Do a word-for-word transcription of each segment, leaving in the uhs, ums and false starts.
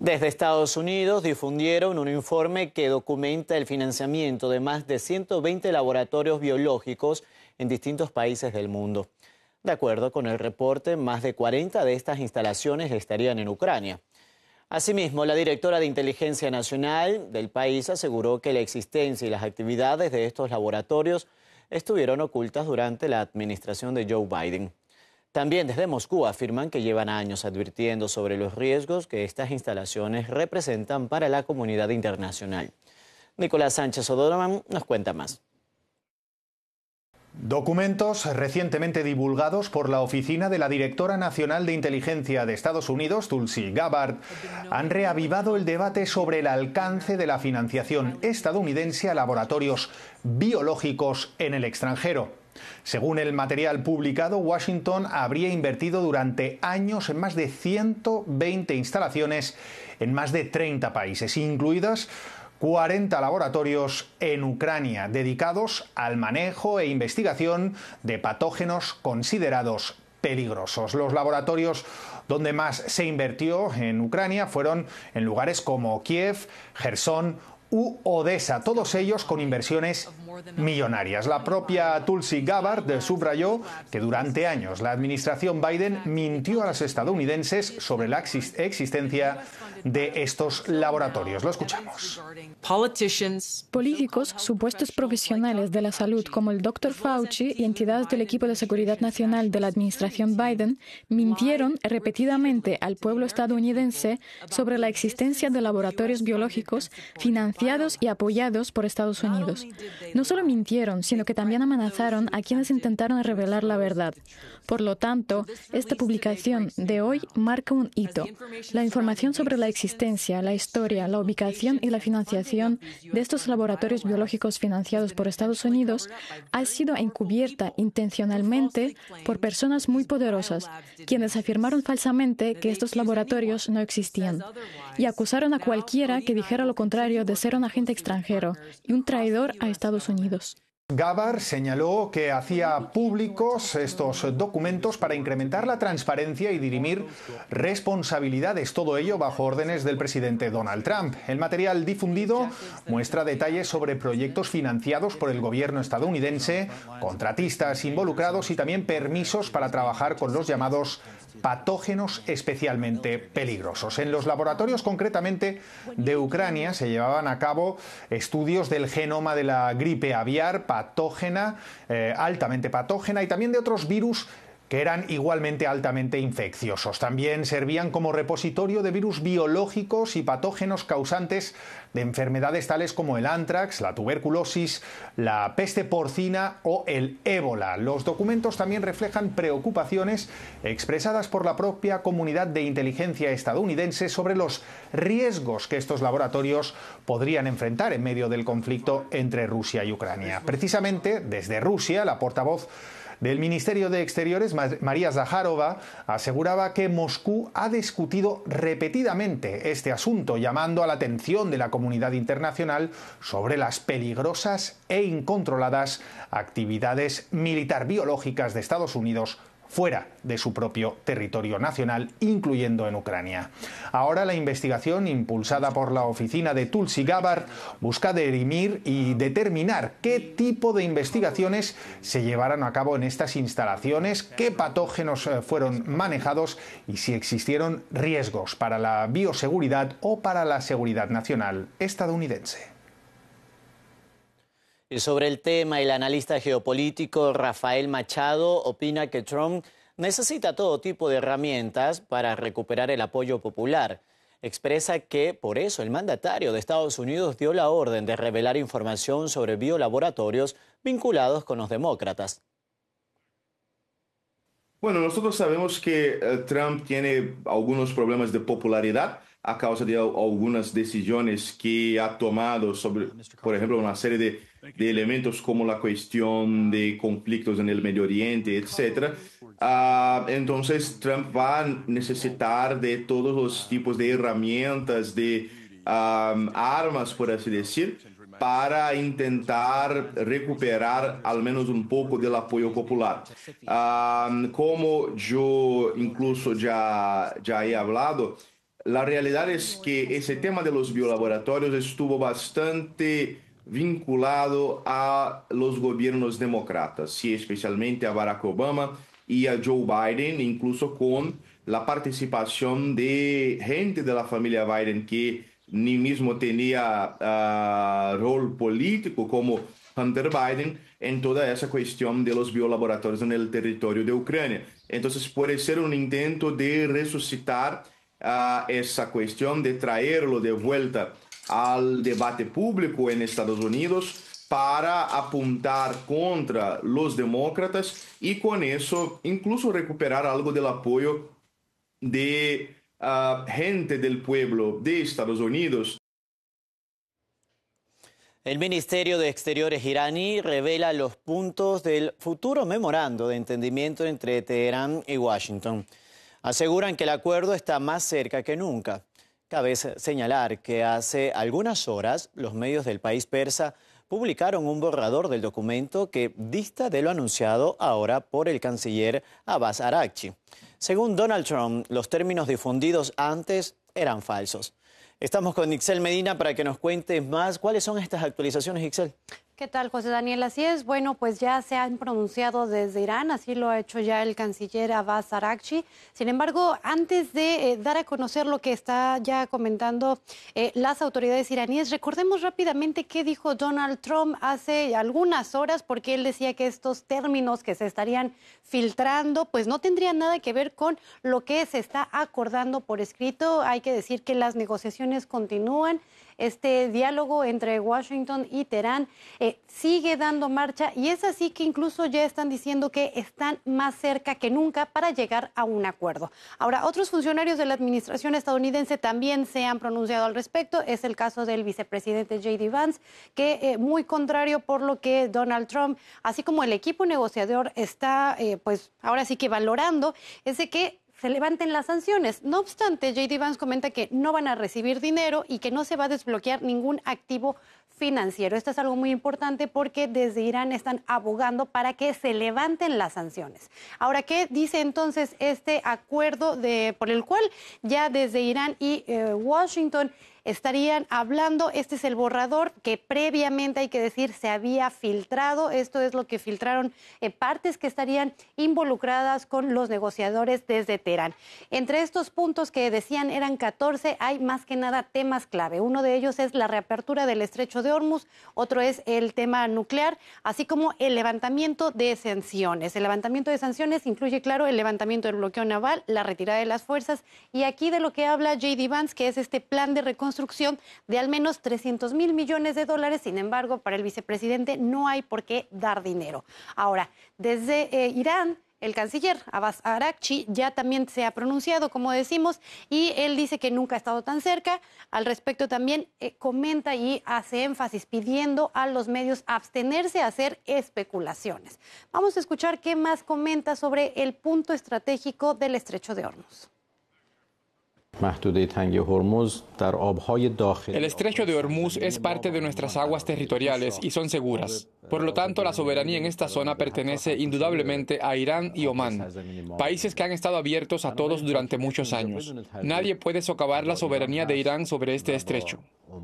Desde Estados Unidos difundieron un informe que documenta el financiamiento de más de ciento veinte laboratorios biológicos en distintos países del mundo. De acuerdo con el reporte, más de cuarenta de estas instalaciones estarían en Ucrania. Asimismo, la directora de Inteligencia Nacional del país aseguró que la existencia y las actividades de estos laboratorios estuvieron ocultas durante la administración de Joe Biden. También desde Moscú afirman que llevan años advirtiendo sobre los riesgos que estas instalaciones representan para la comunidad internacional. Nicolás Sánchez O'Donovan nos cuenta más. Documentos recientemente divulgados por la Oficina de la Directora Nacional de Inteligencia de Estados Unidos, Tulsi Gabbard, han reavivado el debate sobre el alcance de la financiación estadounidense a laboratorios biológicos en el extranjero. Según el material publicado, Washington habría invertido durante años en más de ciento veinte instalaciones en más de treinta países, incluidas cuarenta laboratorios en Ucrania, dedicados al manejo e investigación de patógenos considerados peligrosos. Los laboratorios donde más se invirtió en Ucrania fueron en lugares como Kiev, Jersón u Odessa, todos ellos con inversiones millonarias. La propia Tulsi Gabbard subrayó que durante años la administración Biden mintió a los estadounidenses sobre la existencia de estos laboratorios. Lo escuchamos. Políticos, supuestos profesionales de la salud como el doctor Fauci y entidades del equipo de seguridad nacional de la administración Biden mintieron repetidamente al pueblo estadounidense sobre la existencia de laboratorios biológicos financiados y apoyados por Estados Unidos. No solo mintieron, sino que también amenazaron a quienes intentaron revelar la verdad. Por lo tanto, esta publicación de hoy marca un hito. La información sobre la existencia, la historia, la ubicación y la financiación de estos laboratorios biológicos financiados por Estados Unidos ha sido encubierta intencionalmente por personas muy poderosas, quienes afirmaron falsamente que estos laboratorios no existían y acusaron a cualquiera que dijera lo contrario de ser un agente extranjero y un traidor a Estados Unidos. Gabbard señaló que hacía públicos estos documentos para incrementar la transparencia y dirimir responsabilidades, todo ello bajo órdenes del presidente Donald Trump. El material difundido muestra detalles sobre proyectos financiados por el gobierno estadounidense, contratistas involucrados y también permisos para trabajar con los llamados patógenos especialmente peligrosos. En los laboratorios, concretamente de Ucrania, se llevaban a cabo estudios del genoma de la gripe aviar patógena, eh, altamente patógena, y también de otros virus que eran igualmente altamente infecciosos. También servían como repositorio de virus biológicos y patógenos causantes de enfermedades tales como el ántrax, la tuberculosis, la peste porcina o el ébola. Los documentos también reflejan preocupaciones expresadas por la propia comunidad de inteligencia estadounidense sobre los riesgos que estos laboratorios podrían enfrentar en medio del conflicto entre Rusia y Ucrania. Precisamente desde Rusia, la portavoz del Ministerio de Exteriores, María Zaharova, aseguraba que Moscú ha discutido repetidamente este asunto, llamando a la atención de la comunidad internacional sobre las peligrosas e incontroladas actividades militar biológicas de Estados Unidos fuera de su propio territorio nacional, incluyendo en Ucrania. Ahora la investigación, impulsada por la oficina de Tulsi Gabbard, busca dirimir y determinar qué tipo de investigaciones se llevaron a cabo en estas instalaciones, qué patógenos fueron manejados y si existieron riesgos para la bioseguridad o para la seguridad nacional estadounidense. Y sobre el tema, el analista geopolítico Rafael Machado opina que Trump necesita todo tipo de herramientas para recuperar el apoyo popular. Expresa que por eso el mandatario de Estados Unidos dio la orden de revelar información sobre biolaboratorios vinculados con los demócratas. Bueno, nosotros sabemos que uh, Trump tiene algunos problemas de popularidad a causa de algunas decisiones que ha tomado sobre, por ejemplo, una serie de, de elementos como la cuestión de conflictos en el Medio Oriente, etcétera. Uh, entonces, Trump va a necesitar de todos los tipos de herramientas, de um, armas, por así decir, para intentar recuperar al menos un poco del apoyo popular. Uh, como yo incluso ya, ya he hablado, la realidad es que ese tema de los biolaboratorios estuvo bastante vinculado a los gobiernos demócratas, sí, especialmente a Barack Obama y a Joe Biden, incluso con la participación de gente de la familia Biden que ni mismo tenía uh, rol político, como Hunter Biden, en toda esa cuestión de los biolaboratorios en el territorio de Ucrania. Entonces puede ser un intento de resucitar uh, esa cuestión, de traerlo de vuelta al debate público en Estados Unidos para apuntar contra los demócratas y con eso incluso recuperar algo del apoyo de uh, gente del pueblo de Estados Unidos. El Ministerio de Exteriores iraní revela los puntos del futuro memorando de entendimiento entre Teherán y Washington. Aseguran que el acuerdo está más cerca que nunca. Cabe señalar que hace algunas horas los medios del país persa publicaron un borrador del documento que dista de lo anunciado ahora por el canciller Abbas Araghchi. Según Donald Trump, los términos difundidos antes eran falsos. Estamos con Ixel Medina para que nos cuente más cuáles son estas actualizaciones, Ixel. ¿Qué tal, José Daniel? Así es, bueno, pues ya se han pronunciado desde Irán, así lo ha hecho ya el canciller Abbas Araghchi. Sin embargo, antes de eh, dar a conocer lo que está ya comentando eh, las autoridades iraníes, recordemos rápidamente qué dijo Donald Trump hace algunas horas, porque él decía que estos términos que se estarían filtrando, pues no tendrían nada que ver con lo que se está acordando por escrito. Hay que decir que las negociaciones continúan. Este diálogo entre Washington y Teherán eh, sigue dando marcha y es así que incluso ya están diciendo que están más cerca que nunca para llegar a un acuerdo. Ahora, otros funcionarios de la administración estadounidense también se han pronunciado al respecto. Es el caso del vicepresidente J D Vance, que eh, muy contrario por lo que Donald Trump, así como el equipo negociador está, eh, pues ahora sí que valorando, es de que se levanten las sanciones. No obstante, J D Vance comenta que no van a recibir dinero y que no se va a desbloquear ningún activo financiero. Esto es algo muy importante porque desde Irán están abogando para que se levanten las sanciones. Ahora, ¿qué dice entonces este acuerdo de, por el cual ya desde Irán y eh, Washington estarían hablando? Este es el borrador que previamente, hay que decir, se había filtrado. Esto es lo que filtraron eh, partes que estarían involucradas con los negociadores desde Teherán. Entre estos puntos que decían eran catorce, hay más que nada temas clave. Uno de ellos es la reapertura del estrecho de Hormuz, otro es el tema nuclear, así como el levantamiento de sanciones. El levantamiento de sanciones incluye, claro, el levantamiento del bloqueo naval, la retirada de las fuerzas y aquí de lo que habla J D Vance, que es este plan de reconstrucción construcción de al menos trescientos mil millones de dólares. Sin embargo, para el vicepresidente no hay por qué dar dinero. Ahora, desde eh, Irán, el canciller Abbas Araghchi ya también se ha pronunciado, como decimos, y él dice que nunca ha estado tan cerca. Al respecto también eh, comenta y hace énfasis pidiendo a los medios abstenerse a hacer especulaciones. Vamos a escuchar qué más comenta sobre el punto estratégico del estrecho de Hormuz. El estrecho de Hormuz es parte de nuestras aguas territoriales y son seguras. Por lo tanto, la soberanía en esta zona pertenece indudablemente a Irán y Omán, países que han estado abiertos a todos durante muchos años. Nadie puede socavar la soberanía de Irán sobre este estrecho.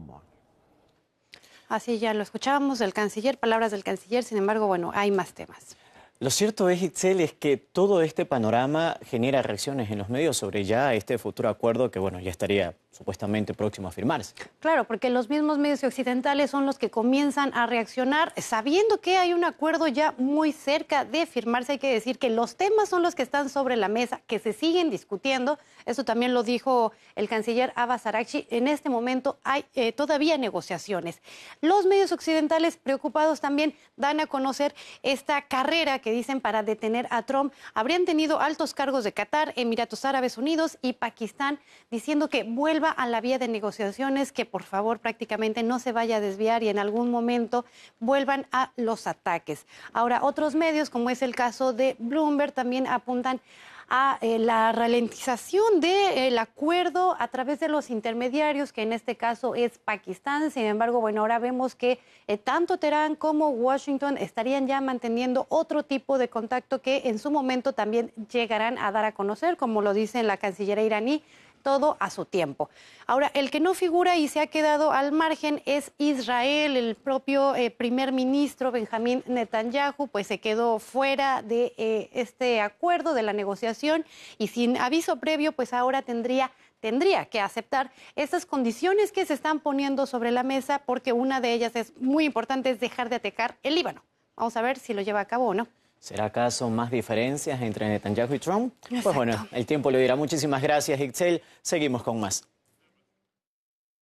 Así ya lo escuchábamos del canciller, palabras del canciller. Sin embargo, bueno, hay más temas. Lo cierto es, Itzel, es que todo este panorama genera reacciones en los medios sobre ya este futuro acuerdo que, bueno, ya estaría supuestamente próximo a firmarse. Claro, porque los mismos medios occidentales son los que comienzan a reaccionar sabiendo que hay un acuerdo ya muy cerca de firmarse. Hay que decir que los temas son los que están sobre la mesa, que se siguen discutiendo. Eso también lo dijo el canciller Abbas Araghchi. En este momento hay eh, todavía negociaciones. Los medios occidentales preocupados también dan a conocer esta carrera que dicen para detener a Trump. Habrían tenido altos cargos de Qatar, Emiratos Árabes Unidos y Pakistán diciendo que vuelva a la vía de negociaciones, que por favor prácticamente no se vaya a desviar y en algún momento vuelvan a los ataques. Ahora, otros medios, como es el caso de Bloomberg, también apuntan a eh, la ralentización del eh, acuerdo a través de los intermediarios, que en este caso es Pakistán. Sin embargo, bueno, ahora vemos que eh, tanto Teherán como Washington estarían ya manteniendo otro tipo de contacto que en su momento también llegarán a dar a conocer, como lo dice la cancillería iraní. todo a su tiempo. Ahora, el que no figura y se ha quedado al margen es Israel. El propio eh, primer ministro Benjamín Netanyahu pues se quedó fuera de eh, este acuerdo, de la negociación, y sin aviso previo pues ahora tendría tendría que aceptar estas condiciones que se están poniendo sobre la mesa, porque una de ellas es muy importante, es dejar de atacar el Líbano. Vamos a ver si lo lleva a cabo o no. ¿Será acaso más diferencias entre Netanyahu y Trump? Exacto. Pues bueno, el tiempo lo dirá. Muchísimas gracias, Ixchel. Seguimos con más.